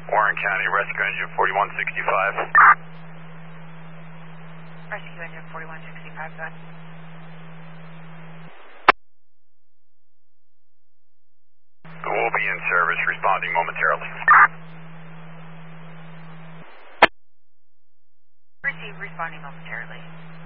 Warren County, rescue engine 4165. Rescue engine 4165, go ahead. We'll be in service, responding momentarily. Receive, responding momentarily.